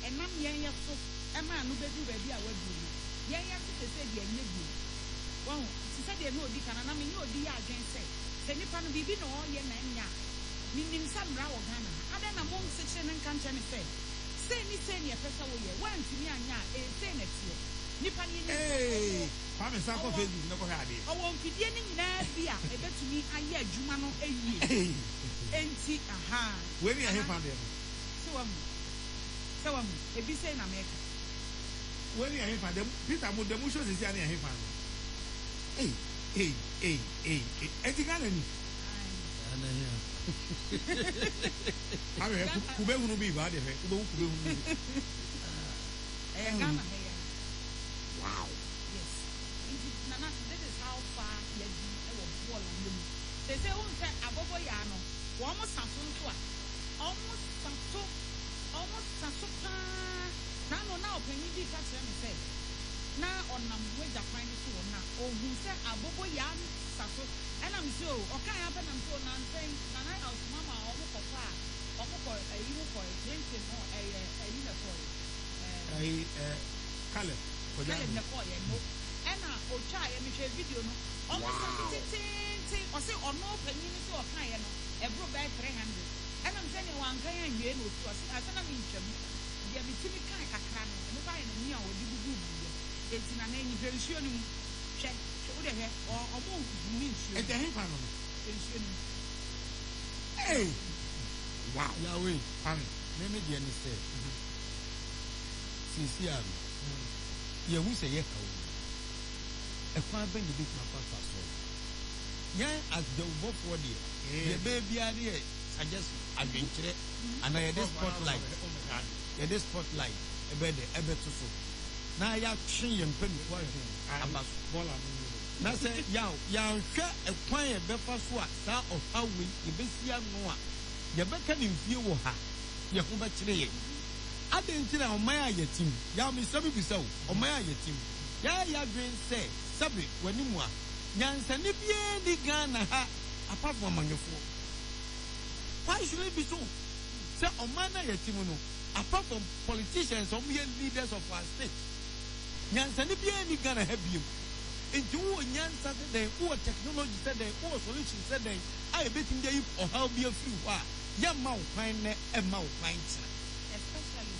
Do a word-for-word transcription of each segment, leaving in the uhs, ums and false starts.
enam yen ye so e ma no bedu baabi a wadu no yen ye so se de anye bi won ti se de no odi kana na me nye odi ya adwen se se nipa no bibi no ye na nya minim samra wo Ghana ada na mo nseche ne nkanche ne se se ni se ni efesa wo ye wantimi anya e se na tie nipa ni ni eh pa me sa ko Facebook ne ko ha ade o won fidie ni nyina bia e betumi aye adwuma no ayie enti aha we ni ahe fa de se wa mu se wa mu e bi se na meka we ni ahe fa de Peter mo de mo show se sia ni ahe fa eh eh eh eh e ti Ghana ni ana ya awe kube hunu bi ba de fe kube kube hunu eh Ghana he wow yes nana this is how far you do e wo ball on they say won say abobo ya no wo mo saso nso a almost saso almost saso pa na no na opani di ka kire me say na onam we Japan ni so na ohun say abobo ya saso ena me so o kan ya pa na so na nten na na house mama o mo ko pa o mo ko ayi mo ko drinking no eh ayi na ko eh ayi eh kale ko ja na ko ye no ena o cha ye me hwe video no o mo so titi o say ono panyin so o kan ye no e bro by three hundred ena me say ne wan kan ya nwie no so asa na me ntwam ye me timi kan kakra no mo ba ye na ni a odi gugu bu ye enti na na nyi hwe nsuo no mu hwe o de he o mo ni nsuo e de he fa no nsuo no eh wow Yahweh amen me me de ni say sincerely ye hu say ye ka wo e kwa ben de bit na papa so yan as the work for there the baby are there suggest adventure and I this spotlight ye this spotlight e be de e be to so na ya twen ye mpani kwa aba bola na say ya ya hwe e kwan ye be fa so a sa o hawe ye be sia no a ye be ka ni mfie wo ha ye ho be kire ye adentina o man ayetim ya me sabi bi saw o man ayetim ya ya dwen say sabi wani mu a nyansa ne bie di Ghana ha apart from manyefo why should it be so say o man ayetim no apart from politicians o me leaders of our state nyansa ne bie di Ghana ha biem enti wo nyansa de wo technology de wo solution de ai betim de o how be free wa ya ma wo kwan ne e ma wo kwan tira especially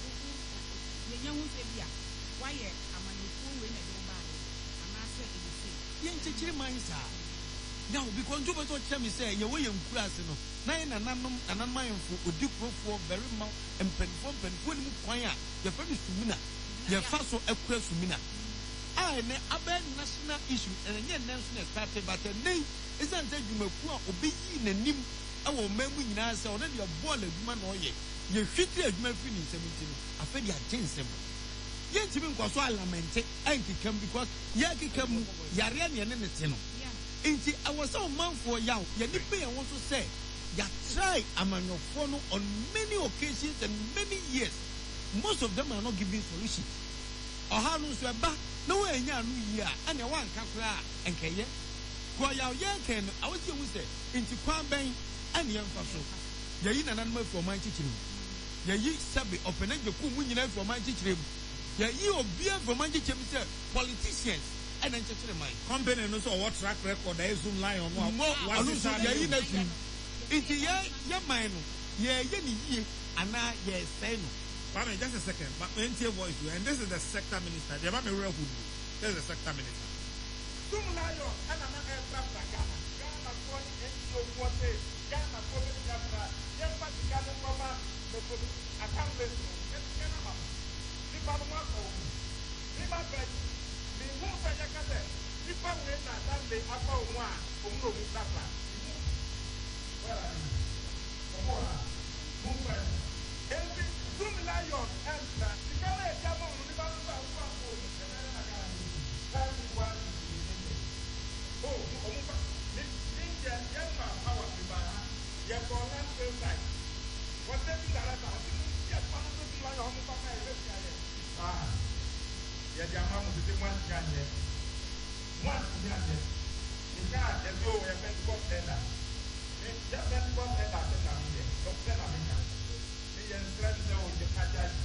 the young Sabia. Why am I fool when I don't buy it? I'm not saying yen chechiri man sa now because you beto tell me say ye we yen kurase no na yen nananom nananom ayemfo odi krofo very ma empenfo empenfo ni kwan a ye fa bi sumina ye fa so akura sumina ah ne aben national issue and yen national started but then is an say dwumaku a obeyi nanim e wo mamu nyina say one de ball adwuma na oye ye hwitri adwuma fi ni seventeen afa di agensem yenti bi nkwaso alamente ankikam because ya kikam yare ne ne ne te no enti awoso manfo yaw ye ni be won so say ya try amanyofo no on many occasions and many years most of them are not giving solution oha no so eba na wo anya anu yi a ane wa nka kura enkeye ko yaw ye ken awosi wu say enti kwan ben ane yemfa so ye yi nanan ma for man chichiri ye yi sabe openaje ku mu nyina for man chichiri ye yi obia for man chichiri say politicians and then chichiri man company no so what track record I zoom line on what was so ye yi na tu enti ye ye man no ye ye ni yi ana ye say no. Pardon, just a second. But when your voice, and this is the sector minister. They have a real good. This is the sector minister. Sumulayo, and I'm not a Ghana. Ghana, twenty, and so what is Ghana, twenty, Ghana, yes, but the Ghana mama, the I can't listen. It's Ghana. The Pamako, the Babet, the Wolf and Yakata, the Pamela, that they are one, who know that. Well, move on. Every Sumulayo, and that the Ghana come on the Babylon. Oh, Ninja, young man, power to buy. You're for land sales like whatever that I thought. Just one of the people I home from my ah, yeah, your mom will be one can yet. One can yet. You can't just go and make what tender. Just make what tender. Don't tell me. The young friend knows the